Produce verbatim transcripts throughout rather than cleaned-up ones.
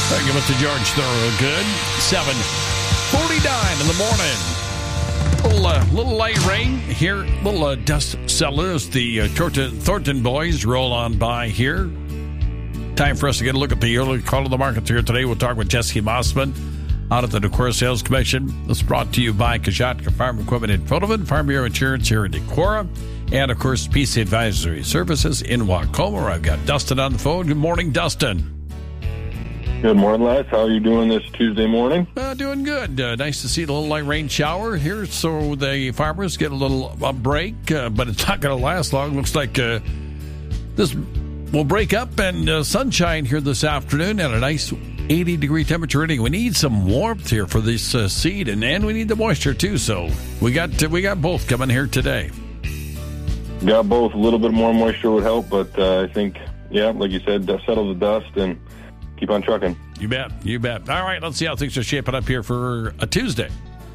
Thank you, Mister George Thorogood. seven forty-nine in the morning. Little, uh, little light rain here. Little uh, dust settlers. The uh, Thornton, Thornton boys roll on by here. Time for us to get a look at the early call of the markets here today. We'll talk with Jesse Mossman out at the Decorah Sales Commission. This is brought to you by Kajatka Farm Equipment in Fotovan, Farm Bureau Insurance here in Decorah, and, of course, P C Advisory Services in Wacoma, where I've got Dustin on the phone. Good morning, Dustin. Good morning, Les. How are you doing this Tuesday morning? Uh, doing good. Uh, nice to see the little light rain shower here, so the farmers get a little a break, uh, but it's not going to last long. Looks like uh, this will break up and uh, sunshine here this afternoon at a nice eighty degree temperature reading. We need some warmth here for this uh, seed, and, and we need the moisture too. So we got uh, we got both coming here today. Got both. A little bit more moisture would help, but uh, I think, yeah, like you said, settle the dust and keep on trucking. You bet. You bet. All right, let's see how things are shaping up here for a Tuesday.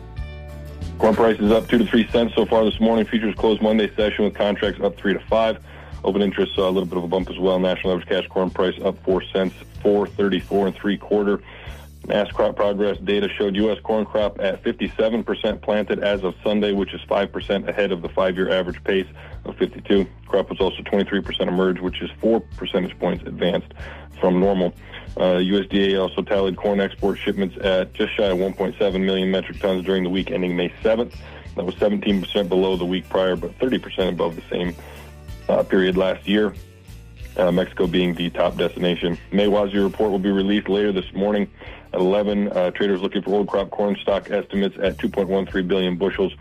Corn prices up two to three cents so far this morning. Futures closed Monday session with contracts up three to five. Open interest saw a little bit of a bump as well. National average cash corn price up four cents, four thirty-four and three quarter. N A S crop progress data showed U S corn crop at fifty-seven percent planted as of Sunday, which is five percent ahead of the five-year average pace of fifty-two. Crop was also twenty-three percent emerged, which is four percentage points advanced from normal. Uh, U S D A also tallied corn export shipments at just shy of one point seven million metric tons during the week ending May seventh. That was seventeen percent below the week prior, but thirty percent above the same uh, period last year. Uh, Mexico being the top destination. May WASDE report will be released later this morning at eleven. Uh, traders looking for old crop corn stock estimates at two point one three billion bushels,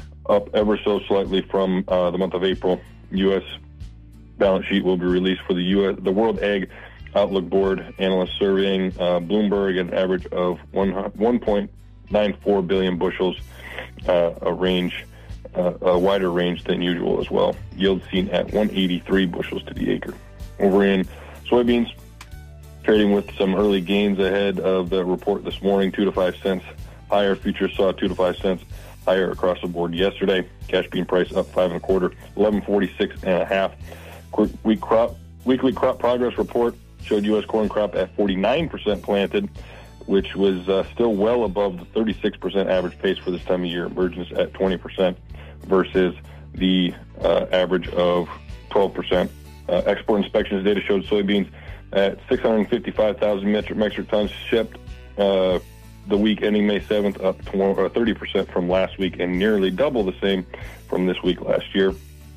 up ever so slightly from uh, the month of April. U S balance sheet will be released for the U S the World Ag Outlook Board. Analysts surveying uh, Bloomberg an average of one point nine four billion bushels, uh, a range, uh, a wider range than usual as well. Yield seen at one eighty-three bushels to the acre. Over in soybeans, trading with some early gains ahead of the report this morning, two to five cents higher. Futures saw two to five cents higher across the board yesterday. Cash bean price up five and a quarter, eleven forty-six and a half. Week crop, weekly crop progress report showed U S corn crop at forty-nine percent planted, which was uh, still well above the thirty-six percent average pace for this time of year. Emergence at twenty percent versus the uh, average of twelve percent. Uh, export inspections data showed soybeans at six hundred fifty-five thousand metric, metric tons shipped uh, the week ending May seventh, up twenty, uh, thirty percent from last week and nearly double the same from this week last year.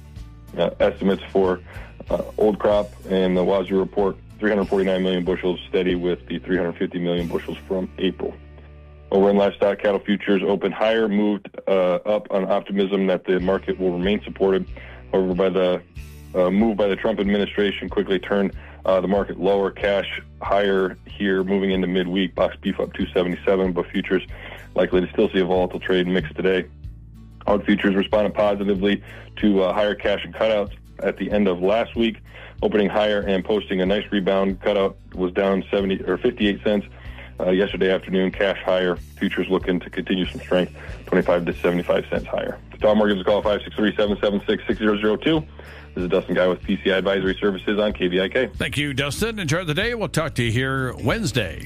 Uh, estimates for uh, old crop and the WASDE report, three hundred forty-nine million bushels, steady with the three hundred fifty million bushels from April. Over in livestock, cattle futures opened higher, moved uh, up on optimism that the market will remain supported. However, by the uh, move by the Trump administration quickly turned uh, the market lower. Cash higher here, moving into midweek. Box beef up two seventy-seven, but futures likely to still see a volatile trade mix today. Hog futures responded positively to uh, higher cash and cutouts at the end of last week, opening higher and posting a nice rebound. Cutout was down seventy or fifty-eight cents uh, yesterday afternoon. Cash higher. Futures looking to continue some strength, twenty-five to seventy-five cents higher. To Tom Moore, give us a call, five six three, seven seven six, six zero zero two. This is Dustin Guy with P C I Advisory Services on K V I K. Thank you, Dustin. Enjoy the day. We'll talk to you here Wednesday.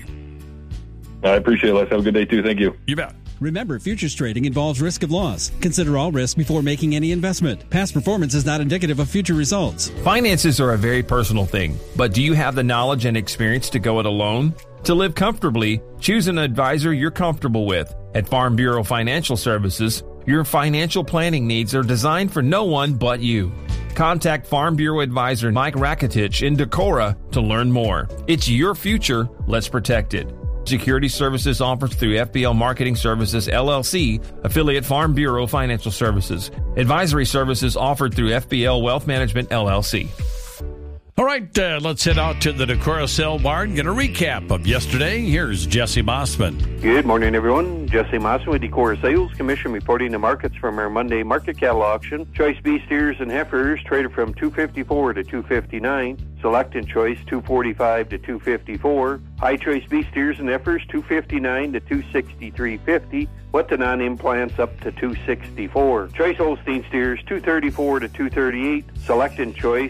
I appreciate it. Let's have a good day, too. Thank you. You bet. Remember, futures trading involves risk of loss. Consider all risks before making any investment. Past performance is not indicative of future results. Finances are a very personal thing, but do you have the knowledge and experience to go it alone? To live comfortably, choose an advisor you're comfortable with. At Farm Bureau Financial Services, your financial planning needs are designed for no one but you. Contact Farm Bureau Advisor Mike Rakitich in Decorah to learn more. It's your future. Let's protect it. Security services offered through F B L Marketing Services, L L C, affiliate Farm Bureau Financial Services. Advisory services offered through F B L Wealth Management, L L C. All right, uh, let's head out to the Decorah Sale Barn. Get a recap of yesterday. Here's Jesse Mossman. Good morning, everyone. Jesse Mossman with Decorah Sales Commission reporting the markets from our Monday market cattle auction. Choice beef steers and heifers traded from two fifty-four to two fifty-nine. Select and choice two forty-five to two fifty-four. High choice beef steers and heifers two fifty-nine to two sixty-three fifty. What the non-implants up to two sixty-four. Choice Holstein steers two thirty-four to two thirty-eight. Select and choice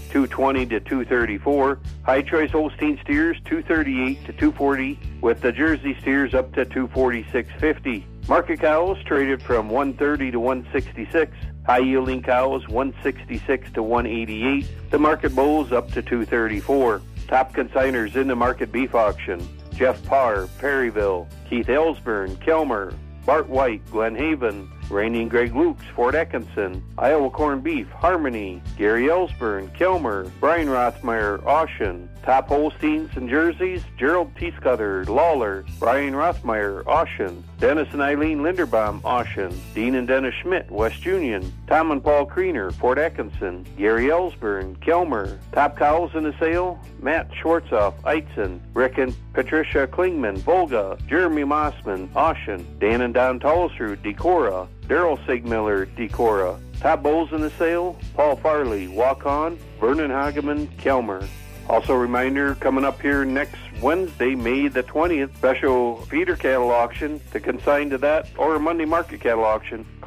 two twenty to two thirty-four. High choice Holstein steers, two thirty-eight to two forty, with the Jersey steers up to two forty-six fifty. Market cows traded from one thirty to one sixty-six. High yielding cows one sixty-six to one eighty-eight. The market bulls up to two thirty-four. Top consigners in the market beef auction: Jeff Parr, Perryville; Keith Ellsburn, Kelmer; Bart White, Glen Haven; Randy and Greg Lukes, Fort Atkinson; Iowa Corned Beef, Harmony; Gary Ellsburn, Kelmer; Brian Rothmeyer, Austin. Top Holsteins and Jerseys: Gerald T. Scudder, Lawler; Brian Rothmeyer, Austin; Dennis and Eileen Linderbaum, Austin; Dean and Dennis Schmidt, West Union; Tom and Paul Kriener, Fort Atkinson; Gary Ellsburn, Kelmer. Top cows in the sale: Matt Schwartzoff, Eitzen; Rick and Patricia Klingman, Volga; Jeremy Mossman, Austin; Dan and Don Tolsrud, Decorah; Daryl Sigmiller, Decorah. Top bulls in the sale: Paul Farley, Walk On; Vernon Hageman, Kelmer. Also a reminder, coming up here next Wednesday, May the twentieth, special feeder cattle auction. To consign to that or a Monday market cattle auction,